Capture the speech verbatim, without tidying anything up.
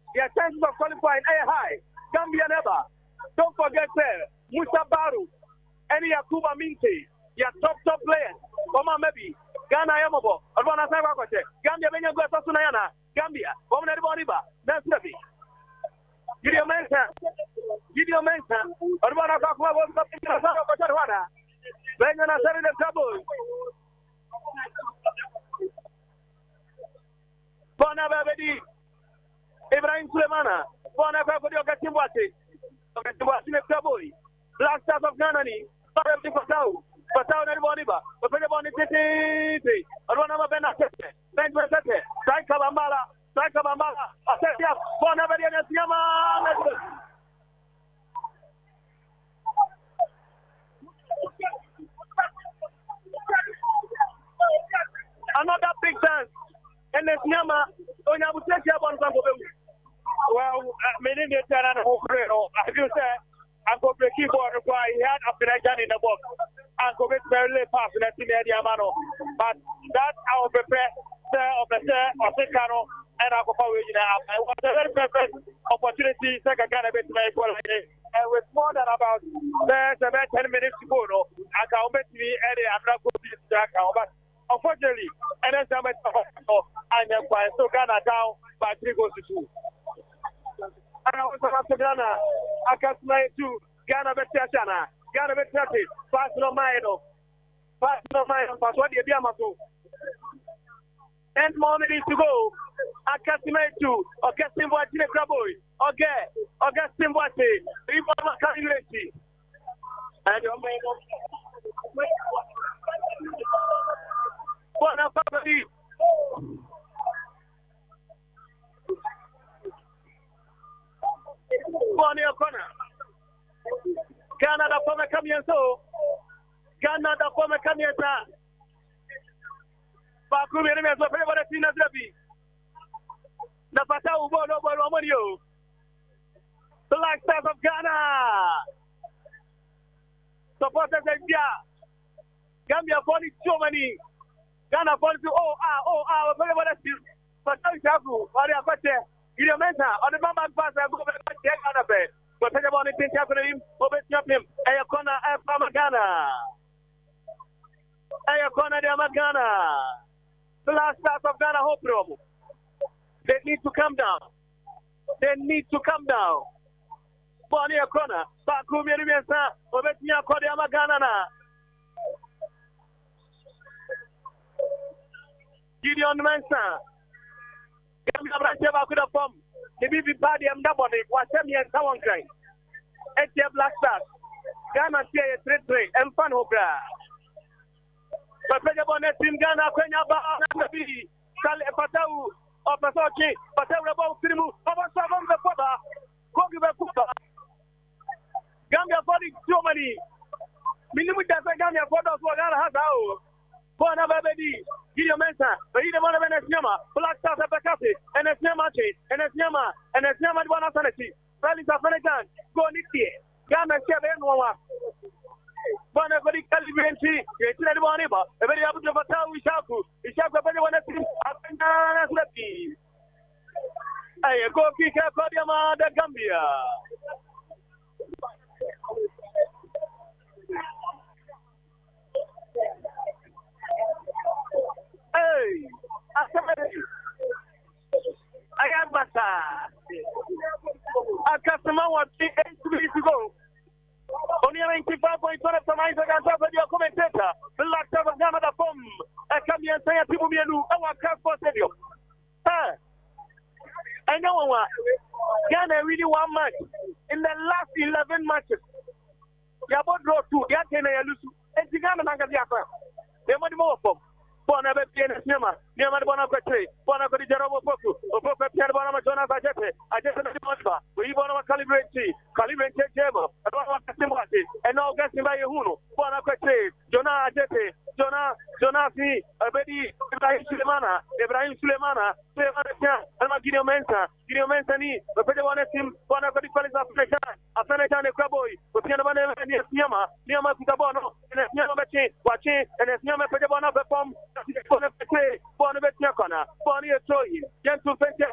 Their chances of qualifying are high. Gambia never. Don't forget uh, Musa Baru, any Yakuba Minke, your top top players. Come on, maybe Ghana Yamobo, Albana Sagakoche, Gambia Benya Gosa Sunayana, Gambia, Woman Boniba, that's Nabi. Gideon Mensa, Gideon Mensa, Albana Kakwa was up in the Sagakocha, Benya Sari the Trouble. Bona Babedi, Ibrahim Sulemana, Bona Babadio Katimbati. Black Stars of Ghana, Patau, Patau and Boniba, but the Boni Titi, Arona Benasete, Ben Besete, Saika Bambala, Saika Bambala, Asetia, Bonavarian Yama. Another big chance, and it's Yama, on Abusetia Bonzambo. Well, many of them are as you said, Uncle the keyboard required he had a connection in the box. Uncle Miss Barely passed in the Timedia Mano. But that our prepare of the of the Cano and Uncle Original. It was a very perfect opportunity, second kind of it to make well. And with more than about about ten minutes to go, I can bet me any I'm not going to track but unfortunately, and then some and then so Ghana down by three goals to two. And I was about to Ghana. I can smile to Ghana Betashana. Ghana Betati. Pass no mind. Pass no mind. Pass what you do. Ten more minutes to go. I can smile to Augustin Boatine Craboy. Okay. Augustin Boatine. Reformer Calibretti. And your man. What a family. Bonnie O'Connor. Ghana da former coming so. Ghana da former coming so. Bakumi enemies of everybody seen as Rabbi. The Patau Bono Bono. Black Stars of Ghana. Supporters of Gambia. Gambia for so many. Ghana for to oh ah oh ah everybody see. Patau Jagu. Maria Pate. Il y a maintenant, on ne va pas passer à vous, on va but think about it, think after him, open up him, a corner from Ghana. A corner of Ghana. The last start of Ghana hope room. They need to come down. They need to come down. Bonnie a corner, Bakumi Rivensa, Obetia Kodiama Ghana. Gideon Mensa. Gambia Branteva could have come. The B B party and nobody was semi and someone crying. It's a black stars. Ghana see a trade trade and fun hopra. But when you're on a team Ghana, when you're about to be Sal Patau or Pasochi, Patau about Trimu, over seven the Papa, Kogi Pupa. Gambia body so many. Minimum that Gambia photos for Ghana has out. For another baby. Gideon Mensa, but he didn't want to be a Nyama, Black Stars of Bakati, and a Nyama, and a Nyama, and a Nyama one authority. Rally of Venegan, go Niki, Ghana seven one. One of the Calibranti, it's not one ever. A very able to Batau, Ishaku, Ishaku, anyone at him, up Lefty. I go kick a Kodiama, the Gambia. Hey, I am Bata. A customer was eight weeks ago. Only ninety-five point one of the minds against your commentator. The last of Ghana, the form. I come here and say, people, me and our Casper Stadium. I know what Ghana really won match in the last eleven matches. You have draw two, you have ten lose. And the Ghana Nagaziaka. They want more of them. Bona Bettiana Nema, Nema Bona Petri, Bona Petro Poku, Opoka Piana Madonna Bajete, I just remember, we want to calibrate, calibrate Jemo, I don't want to sympathy, and now getting by Huno, Bona Petri, Jonah Ajete, Jonah, Jonasi, Abedi, Ibrahim Sulemana, Ibrahim Sulemana, Sulemana, and Gideon Mensa, Gideon Mensani, the Pedwana Sim, Bona Petri African, Afghanistan, a Craboy, with Piana Nema, Nema Pitabono, and a Nema Bachi, Wachi, and a Nema Pedabona perform. Bonnet Bonnet Bonnie Troy, Gentle Pentia